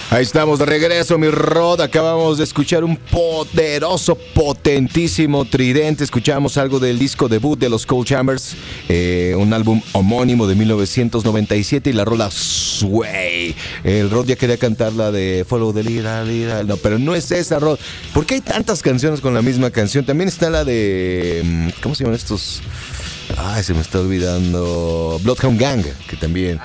Ahí estamos de regreso, mi Rod. Acabamos de escuchar un poderoso, potentísimo tridente. Escuchamos algo del disco debut de los Cold Chambers, un álbum homónimo de 1997 y la rola Sway. El Rod ya quería cantar la de Follow the Leader. No, pero no es esa, Rod. ¿Por qué hay tantas canciones con la misma canción? También está la de... ¿cómo se llaman estos? Ay, se me está olvidando. Bloodhound Gang, que también...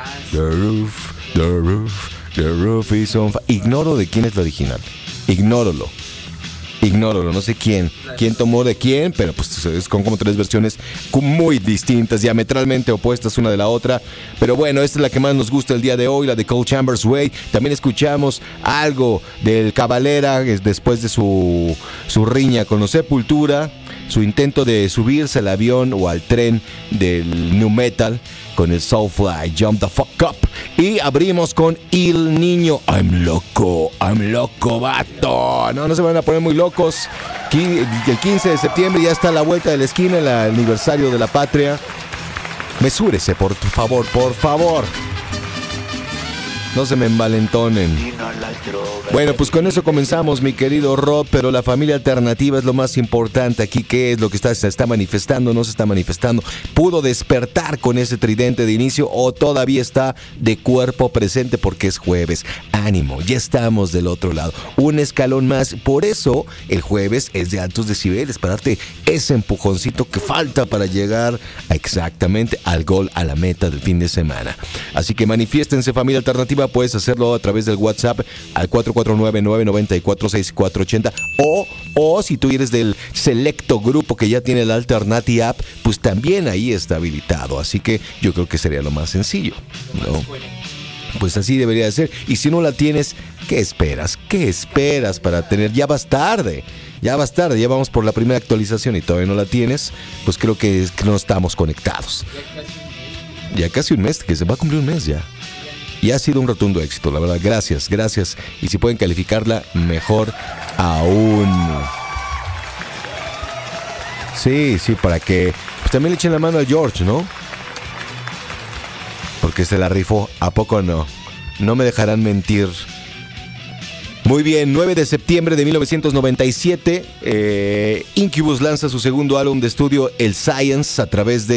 The roof is on fire. Ignoro de quién es la original. Ignóralo, no sé quién tomó de quién, pero pues es como tres versiones muy distintas, diametralmente opuestas una de la otra. Pero bueno, esta es la que más nos gusta el día de hoy, la de Cold Chambers Way. También escuchamos algo del Cavalera después de su riña con los Sepultura, su intento de subirse al avión o al tren del nu metal con el Soulfly, Jump the Fuck Up. Y abrimos con Il Niño, I'm loco, vato. No se van a poner muy locos. El 15 de septiembre ya está a la vuelta de la esquina, el aniversario de la patria. Mesúrese, por favor. No se me envalentonen. Bueno, pues con eso comenzamos, mi querido Rob, pero la familia alternativa es lo más importante aquí. ¿Qué es lo que se está manifestando? ¿No se está manifestando? ¿Pudo despertar con ese tridente de inicio o todavía está de cuerpo presente porque es jueves? Ánimo, ya estamos del otro lado. Un escalón más. Por eso el jueves es de altos decibeles, para darte ese empujoncito que falta para llegar exactamente al gol, a la meta del fin de semana. Así que manifiéstense, familia alternativa. Puedes hacerlo a través del WhatsApp al 449-994-6480 o si tú eres del selecto grupo que ya tiene la Alternative App, pues también ahí está habilitado. Así que yo creo que sería lo más sencillo, ¿no? Pues así debería de ser. Y si no la tienes, ¿qué esperas? Para tener? Ya vas tarde, ya vamos por la primera actualización y todavía no la tienes. Pues creo que no estamos conectados. Ya casi un mes, que se va a cumplir un mes ya. Y ha sido un rotundo éxito, la verdad. Gracias. Y si pueden calificarla, mejor aún. Sí, para que pues también le echen la mano a George, ¿no? Porque se la rifó. ¿A poco no? No me dejarán mentir. Muy bien, 9 de septiembre de 1997, Incubus lanza su segundo álbum de estudio, El Science, a través de